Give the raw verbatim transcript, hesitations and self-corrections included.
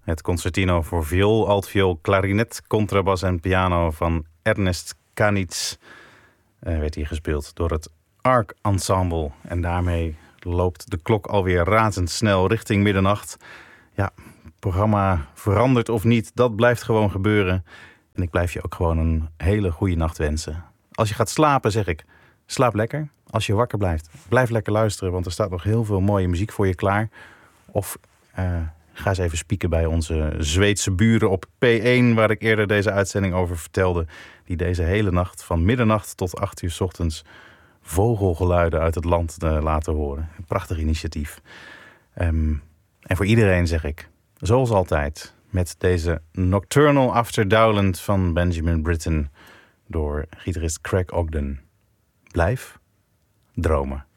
Het concertino voor viool, altviool, klarinet, contrabas en piano van Ernest Kanitz uh, werd hier gespeeld door het Arc Ensemble. En daarmee loopt de klok alweer razendsnel richting middernacht. Ja, het programma verandert of niet, dat blijft gewoon gebeuren. En ik blijf je ook gewoon een hele goede nacht wensen. Als je gaat slapen, zeg ik, slaap lekker. Als je wakker blijft, blijf lekker luisteren, want er staat nog heel veel mooie muziek voor je klaar. Of uh, ga eens even spieken bij onze Zweedse buren op P één... waar ik eerder deze uitzending over vertelde. Die deze hele nacht van middernacht tot acht uur 's ochtends vogelgeluiden uit het land uh, laten horen. Een prachtig initiatief. Um, en voor iedereen zeg ik, zoals altijd, met deze Nocturnal After Dowland van Benjamin Britten door gitarist Craig Ogden. Blijf dromen.